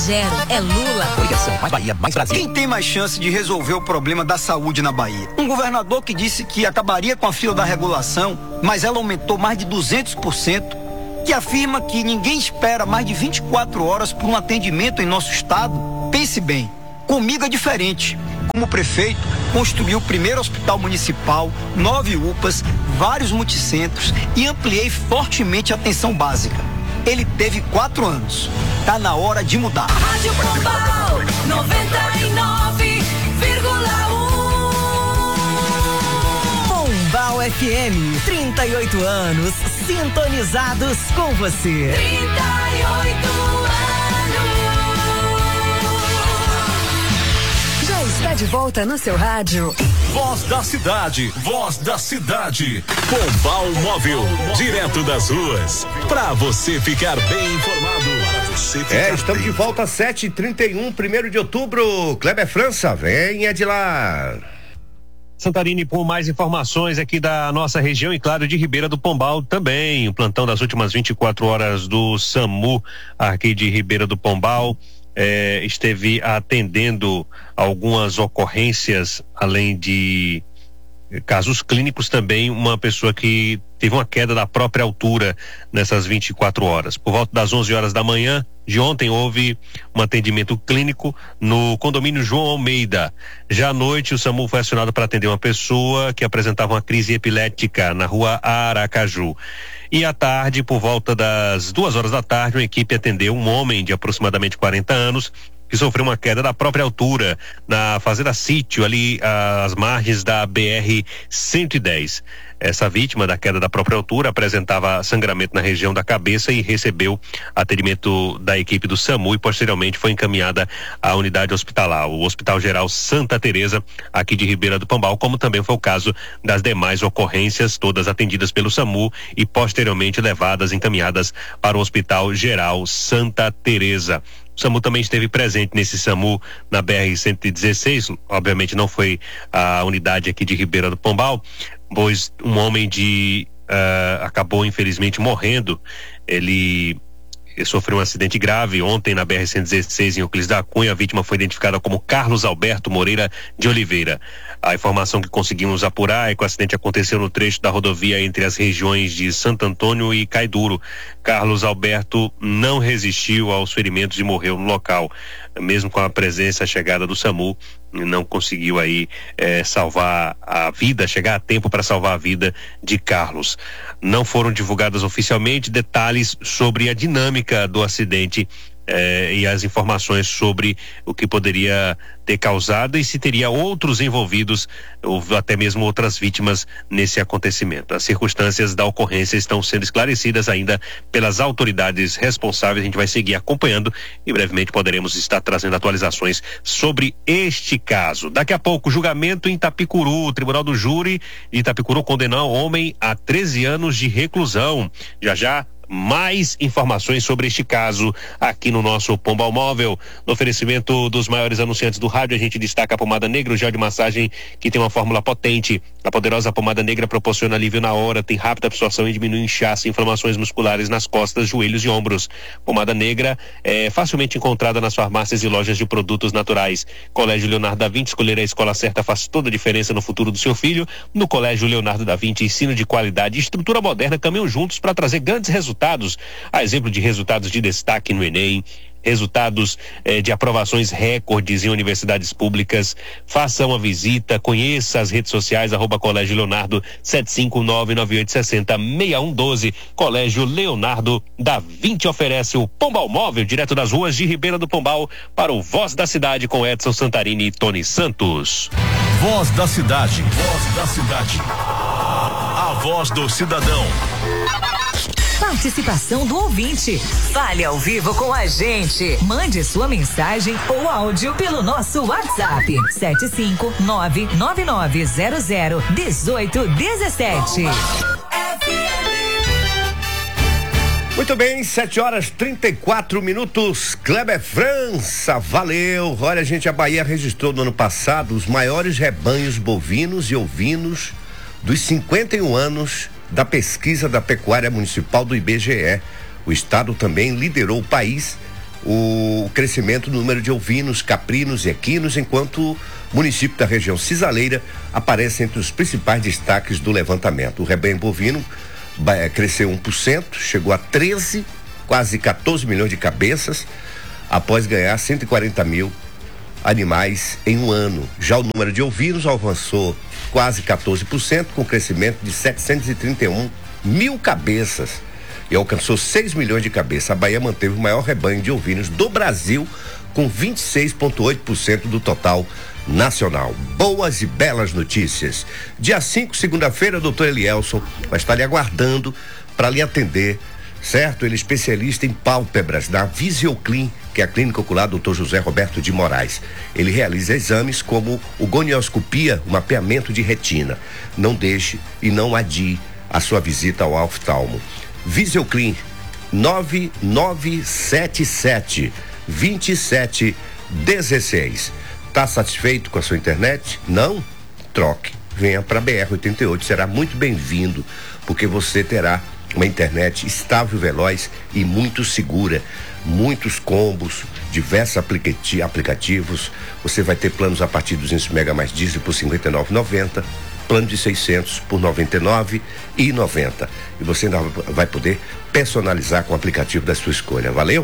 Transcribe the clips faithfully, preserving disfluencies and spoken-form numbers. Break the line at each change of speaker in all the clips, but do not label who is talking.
Zero é Lula.
Coligação Mais Bahia, Mais Brasil.
Quem tem mais chance de resolver o problema da saúde na Bahia? Um governador que disse que acabaria com a fila da regulação, mas ela aumentou mais de duzentos por cento, que afirma que ninguém espera mais de vinte e quatro horas por um atendimento em nosso estado. Pense bem, comigo é diferente. Como prefeito, construí o primeiro hospital municipal, nove U P As, vários multicentros e ampliei fortemente a atenção básica. Ele teve quatro anos. Tá na hora de mudar.
Rádio Pombal noventa e nove vírgula um.
Pombal F M, trinta e oito anos, sintonizados com você.
trinta e oito anos. Já está de volta no seu rádio.
Voz da cidade, voz da cidade. Pombal Móvel, direto das ruas. Pra você ficar bem informado. Ficar
é, estamos
bem.
de volta às sete e trinta e um, primeiro de outubro. Kleber França, venha de lá.
Santarine, por mais informações aqui da nossa região e, claro, de Ribeira do Pombal também. O plantão das últimas vinte e quatro horas do SAMU aqui de Ribeira do Pombal. É, esteve atendendo algumas ocorrências, além de casos clínicos também, uma pessoa que teve uma queda da própria altura nessas vinte e quatro horas. Por volta das onze horas da manhã de ontem houve um atendimento clínico no condomínio João Almeida. Já à noite o SAMU foi acionado para atender uma pessoa que apresentava uma crise epilética na rua Aracaju. E à tarde, por volta das duas horas da tarde, uma equipe atendeu um homem de aproximadamente quarenta anos que sofreu uma queda da própria altura na Fazenda Sítio, ali às margens da B R cento e dez. Essa vítima da queda da própria altura apresentava sangramento na região da cabeça e recebeu atendimento da equipe do SAMU e posteriormente foi encaminhada à unidade hospitalar, o Hospital Geral Santa Teresa, aqui de Ribeira do Pombal, como também foi o caso das demais ocorrências, todas atendidas pelo SAMU e posteriormente levadas, encaminhadas para o Hospital Geral Santa Teresa. O SAMU também esteve presente nesse SAMU na B R cento e dezesseis, obviamente não foi a unidade aqui de Ribeira do Pombal, pois um homem de uh, acabou infelizmente morrendo. Ele sofreu um acidente grave ontem na B R cento e dezesseis em Euclides da Cunha. A vítima foi identificada como Carlos Alberto Moreira de Oliveira. A informação que conseguimos apurar é que o acidente aconteceu no trecho da rodovia entre as regiões de Santo Antônio e Caiduro. Carlos Alberto não resistiu aos ferimentos e morreu no local. Mesmo com a presença, a chegada do SAMU, não conseguiu aí eh, salvar a vida, chegar a tempo para salvar a vida de Carlos. Não foram divulgadas oficialmente detalhes sobre a dinâmica do acidente eh, e as informações sobre o que poderia ter causado e se teria outros envolvidos ou até mesmo outras vítimas nesse acontecimento. As circunstâncias da ocorrência estão sendo esclarecidas ainda pelas autoridades responsáveis. A gente vai seguir acompanhando e brevemente poderemos estar trazendo atualizações sobre este caso. Daqui a pouco, julgamento em Itapicuru. O Tribunal do Júri de Itapicuru condenou homem a treze anos de reclusão. Já já mais informações sobre este caso aqui no nosso Pombal Móvel. No oferecimento dos maiores anunciantes do rádio, a gente destaca a pomada negra, o gel de massagem que tem uma fórmula potente. A poderosa pomada negra proporciona alívio na hora, tem rápida absorção e diminui inchaço e inflamações musculares nas costas, joelhos e ombros. Pomada negra é facilmente encontrada nas farmácias e lojas de produtos naturais. Colégio Leonardo da Vinci, escolher a escola certa faz toda a diferença no futuro do seu filho. No Colégio Leonardo da Vinci, ensino de qualidade e estrutura moderna caminham juntos para trazer grandes resultados. A exemplo de resultados de destaque no Enem, resultados eh, de aprovações recordes em universidades públicas. Faça uma visita, conheça as redes sociais, arroba Colégio Leonardo, sete cinco nove nove oito seis zero seis um um doze. Colégio Leonardo da Vinci oferece o Pombal Móvel, direto das ruas de Ribeira do Pombal, para o Voz da Cidade com Edson Santarini e Tony Santos.
Voz da Cidade, Voz da Cidade. A voz do cidadão.
Participação do ouvinte. Fale ao vivo com a gente. Mande sua mensagem ou áudio pelo nosso WhatsApp. sete cinco nove nove nove zero zero um oito um sete.
Muito bem, sete horas e trinta e quatro minutos. Kleber França, valeu. Olha, gente, a Bahia registrou no ano passado os maiores rebanhos bovinos e ovinos dos cinquenta e um anos da pesquisa da pecuária municipal do I B G E. O estado também liderou o país o crescimento do número de ovinos, caprinos e equinos, enquanto o município da região cisaleira aparece entre os principais destaques do levantamento. O rebanho bovino cresceu um por cento, chegou a treze, quase quatorze milhões de cabeças, após ganhar cento e quarenta mil animais em um ano. Já o número de ovinos avançou quase quatorze por cento, com crescimento de setecentos e trinta e um mil cabeças e alcançou seis milhões de cabeças. A Bahia manteve o maior rebanho de ovinos do Brasil, com vinte e seis vírgula oito por cento do total nacional. Boas e belas notícias. Dia cinco, segunda-feira, o doutor Elielson vai estar lhe aguardando para lhe atender, certo? Ele é especialista em pálpebras da Visioclin, que é a clínica ocular do doutor José Roberto de Moraes. Ele realiza exames como o gonioscopia, o mapeamento de retina. Não deixe e não adie a sua visita ao oftalmo. Visioclin, nove nove sete sete, dois sete um seis. Tá satisfeito com a sua internet? Não? Troque. Venha para B R oitenta e oito, será muito bem-vindo, porque você terá uma internet estável, veloz e muito segura. Muitos combos, diversos aplicati- aplicativos. Você vai ter planos a partir de duzentos mega mais diesel por cinquenta e nove reais e noventa centavos, plano de seiscentos por noventa e nove reais e noventa centavos. E você ainda vai poder personalizar com o aplicativo da sua escolha. Valeu?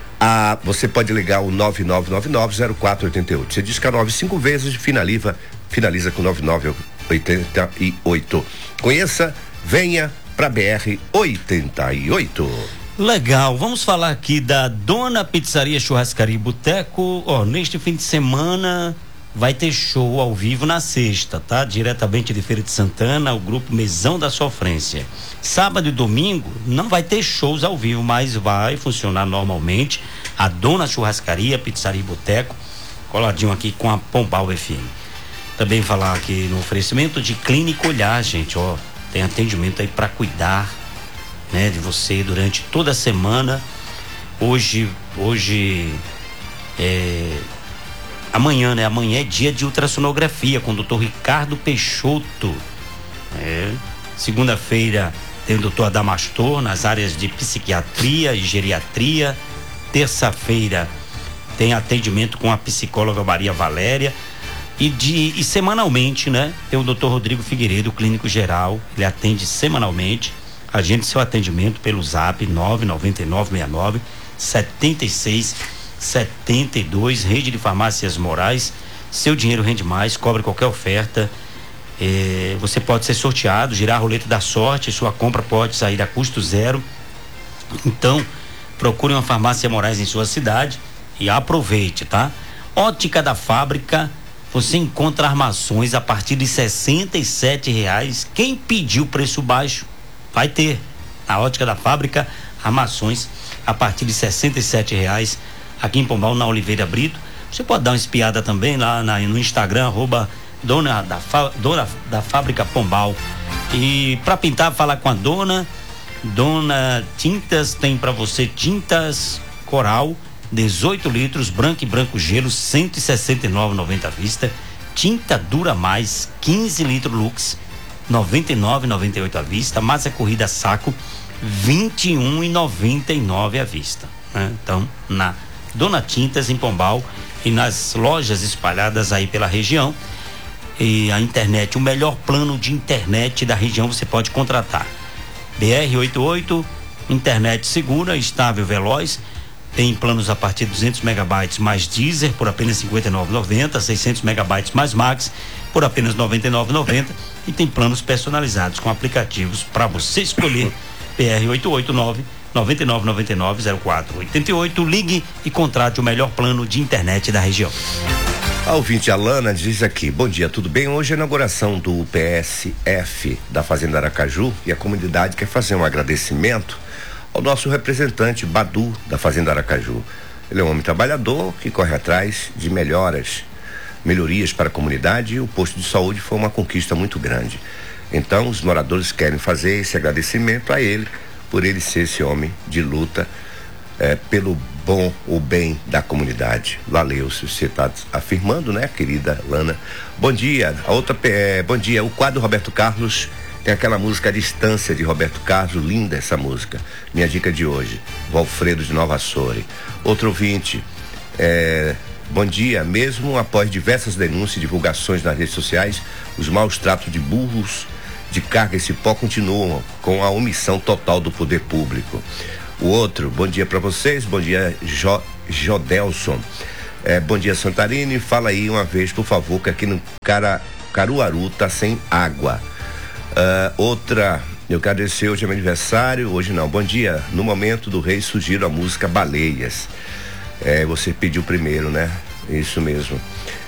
Ah, você pode ligar o nove nove nove nove zero quatro oito oito. Você diz que a nove cinco vezes e finaliza, finaliza com nove nove oito oito. Conheça, venha para B R oitenta e oito.
Legal, vamos falar aqui da Dona Pizzaria Churrascaria e Boteco. Ó, neste fim de semana vai ter show ao vivo na sexta, tá? Diretamente de Feira de Santana, o grupo Mesão da Sofrência. Sábado e domingo não vai ter shows ao vivo, mas vai funcionar normalmente a Dona Churrascaria, Pizzaria e Boteco, coladinho aqui com a Pombal F M. Também falar aqui no oferecimento de Clínica Olhar, gente, ó, tem atendimento aí para cuidar, né, de você durante toda a semana. Hoje, hoje é amanhã, né? Amanhã é dia de ultrassonografia com o doutor Ricardo Peixoto. É. Segunda-feira tem o doutor Adamastor nas áreas de psiquiatria e geriatria. Terça-feira tem atendimento com a psicóloga Maria Valéria. E, de, e semanalmente, né? Tem o doutor Rodrigo Figueiredo, clínico geral. Ele atende semanalmente. Agende seu atendimento pelo zap nove nove nove seis nove sete seis setenta e dois, Rede de Farmácias Moraes. Seu dinheiro rende mais, cobre qualquer oferta. É, você pode ser sorteado, girar a roleta da sorte, sua compra pode sair a custo zero. Então, procure uma farmácia Moraes em sua cidade e aproveite, tá? Ótica da Fábrica, você encontra armações a partir de sessenta e sete reais. Quem pediu preço baixo vai ter. A Ótica da Fábrica, armações a partir de sessenta e sete reais. Aqui em Pombal, na Oliveira Brito. Você pode dar uma espiada também lá na, no Instagram, arroba dona da, Fa, dona da Fábrica Pombal. E para pintar, falar com a dona, Dona Tintas, tem para você tintas Coral, dezoito litros, branco e branco gelo, cento e sessenta e nove reais e noventa centavos à vista. Tinta Dura Mais, quinze litros Lux, noventa e nove reais e noventa e oito centavos à vista. Massa corrida saco, vinte e um reais e noventa e nove centavos à vista. Né? Então, na Dona Tintas em Pombal e nas lojas espalhadas aí pela região. E a internet, o melhor plano de internet da região você pode contratar. B R oitenta e oito, internet segura, estável, veloz. Tem planos a partir de duzentos megabytes mais Deezer por apenas cinquenta e nove reais e noventa centavos, seiscentos megabytes mais Max por apenas noventa e nove reais e noventa centavos, e tem planos personalizados com aplicativos para você escolher. B R oito oito nove, nove nove nove nove, zero quatro oito oito. Ligue e contrate o melhor plano de internet da região.
A ouvinte Alana diz aqui: bom dia, tudo bem? Hoje é a inauguração do P S F da Fazenda Aracaju e a comunidade quer fazer um agradecimento ao nosso representante Badu da Fazenda Aracaju. Ele é um homem trabalhador que corre atrás de melhoras, melhorias para a comunidade, e o posto de saúde foi uma conquista muito grande. Então, os moradores querem fazer esse agradecimento a ele, por ele ser esse homem de luta é, pelo bom ou bem da comunidade. Valeu, se você está afirmando, né, querida Lana? Bom dia. A outra, é, bom dia. O quadro Roberto Carlos Tem aquela música A Distância de Roberto Carlos, linda essa música. Minha dica de hoje, Valfredo de Nova Açores. Outro ouvinte, é, bom dia, mesmo após diversas denúncias e divulgações nas redes sociais, os maus tratos de burros de carga e cipó continuam com a omissão total do poder público. O outro, bom dia para vocês, bom dia jo, Jodelson. É, bom dia Santarini, fala aí uma vez por favor que aqui no Cara, Caruaru tá sem água. Uh, outra, eu quero agradecer, hoje é meu aniversário, hoje não, bom dia, no momento do rei surgiu a música Baleias, é, você pediu primeiro, né? Isso mesmo.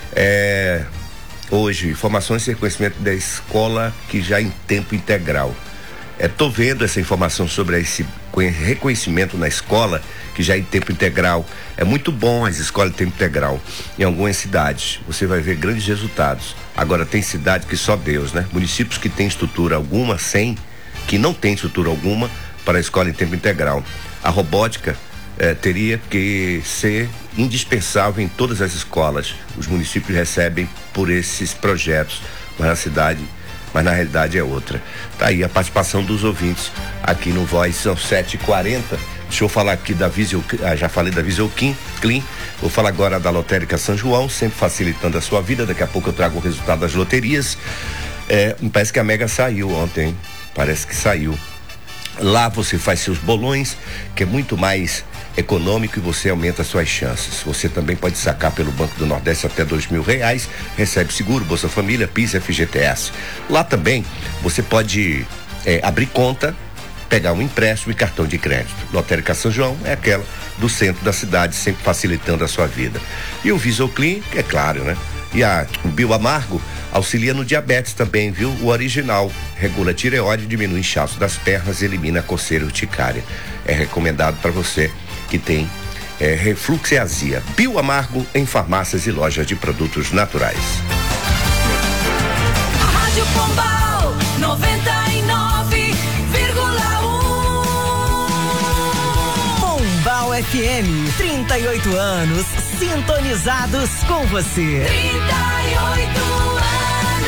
É, hoje, informações e reconhecimento da escola que já em tempo integral. É, tô vendo essa informação sobre esse reconhecimento na escola que já é em tempo integral. É muito bom as escolas de tempo integral em algumas cidades. Você vai ver grandes resultados. Agora tem cidade que só Deus, né? Municípios que têm estrutura alguma, sem, que não tem estrutura alguma para a escola em tempo integral. A robótica eh, teria que ser indispensável em todas as escolas. Os municípios recebem por esses projetos, mas na cidade, mas na realidade é outra. Tá aí a participação dos ouvintes aqui no Voz, são sete e quarenta. Deixa eu falar aqui da Visio, ah, já falei da Visio Clean, vou falar agora da Lotérica São João, sempre facilitando a sua vida. Daqui a pouco eu trago o resultado das loterias. É, parece que a Mega saiu ontem, parece que saiu. Lá você faz seus bolões, que é muito mais econômico e você aumenta as suas chances. Você também pode sacar pelo Banco do Nordeste até dois mil reais, recebe seguro, Bolsa Família, P I S, F G T S. Lá também você pode é, abrir conta, pegar um empréstimo e cartão de crédito. Lotérica São João é aquela do centro da cidade, sempre facilitando a sua vida. E o Visoclean, é claro, né? E a, o Bioamargo auxilia no diabetes também, viu? O original regula a tireoide, diminui inchaço das pernas, elimina a coceira urticária. É recomendado para você que tem é, refluxo e azia. Bioamargo em farmácias e lojas de produtos naturais.
Rádio Pombal noventa e nove vírgula um.
Pombal F M, trinta e oito anos sintonizados com você.
trinta e oito anos.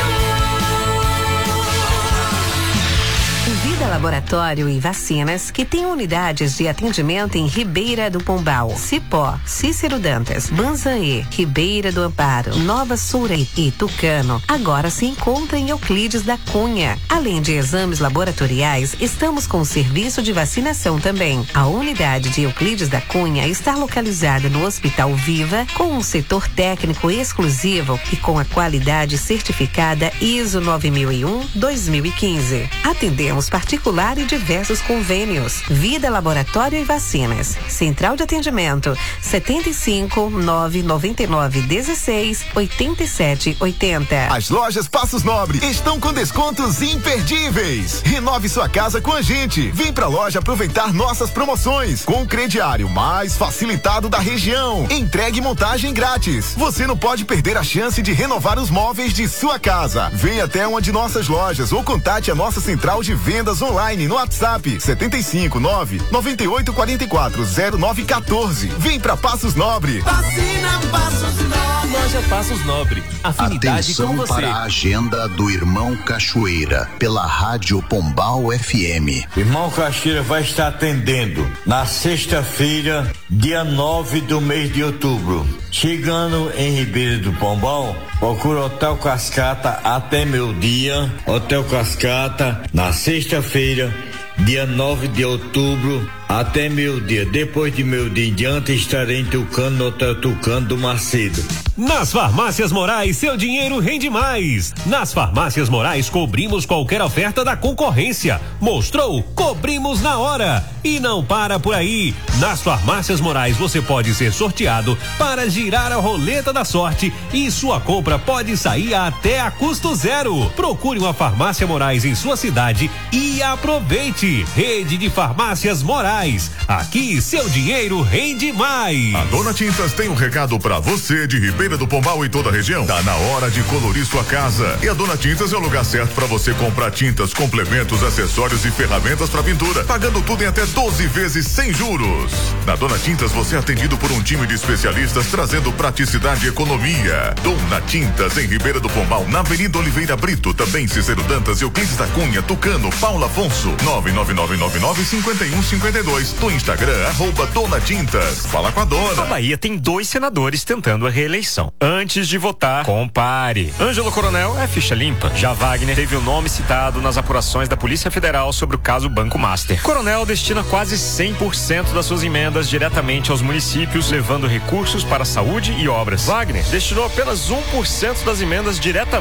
Vida Laboratório e Vacinas, que tem unidades de atendimento em Ribeira do Pombal, Cipó, Cícero Dantas, Banzaê, Ribeira do Amparo, Nova Surei e Tucano, agora se encontra em Euclides da Cunha. Além de exames laboratoriais, estamos com o serviço de vacinação também. A unidade de Euclides da Cunha está localizada no Hospital Viva, com um setor técnico exclusivo e com a qualidade certificada I S O nove mil e um dois mil e quinze. Atendemos particular e diversos convênios. Vida Laboratório e Vacinas. Central de atendimento setenta e cinco, nove noventa e nove, dezesseis, oitenta e sete, oitenta.
As lojas Passos Nobre estão com descontos imperdíveis. Renove sua casa com a gente. Vem pra loja aproveitar nossas promoções com o crediário mais facilitado da região. Entregue e montagem grátis. Você não pode perder a chance de renovar os móveis de sua casa. Venha até uma de nossas lojas ou contate a nossa central de vendas online no WhatsApp setenta e cinco, nove noventa e oito, quarenta e quatro, zero nove, quatorze. Vem pra Passos Nobre.
Vacina Passos Nobre.
Loja Passos Nobre. Afinidade com você.
Atenção para a agenda do Irmão Cachoeira pela Rádio Pombal F M.
Irmão Cachoeira vai estar atendendo na sexta-feira, dia nove do mês de outubro. Chegando em Ribeira do Pombal, procura Hotel Cascata até meu dia. Hotel Cascata, na sexta-feira, dia nove de outubro, até meu dia. Depois de meu dia em diante, estarei em Tucano, no Hotel Tucano do Macedo.
Nas Farmácias Morais, seu dinheiro rende mais. Nas Farmácias Morais, cobrimos qualquer oferta da concorrência. Mostrou? Cobrimos na hora. E não para por aí. Nas Farmácias Morais, você pode ser sorteado para girar a roleta da sorte e sua compra pode sair até a custo zero. Procure uma Farmácia Morais em sua cidade e aproveite. Rede de Farmácias Morais.
mais. Aqui, seu dinheiro rende mais.
A Dona Tintas tem um recado pra você de Ribeira do Pombal e toda a região. Tá na hora de colorir sua casa. E a Dona Tintas é o lugar certo pra você comprar tintas, complementos, acessórios e ferramentas pra pintura, pagando tudo em até doze vezes sem juros. Na Dona Tintas você é atendido por um time de especialistas trazendo praticidade e economia. Dona Tintas em Ribeira do Pombal, na Avenida Oliveira Brito, também Cícero Dantas, Euclides da Cunha, Tucano, Paula Afonso, nove nove nove nove nove cinco um cinco dois, do Instagram, arroba Dona Tintas. Fala com a dona.
A Bahia tem dois senadores tentando a reeleição. Antes de votar, compare. Ângelo Coronel é ficha limpa. Já Wagner teve o nome citado nas apurações da Polícia Federal sobre o caso Banco Master. Coronel destina quase cem por cento das suas emendas diretamente aos municípios, levando recursos para saúde e obras. Wagner destinou apenas um por cento das emendas diretamente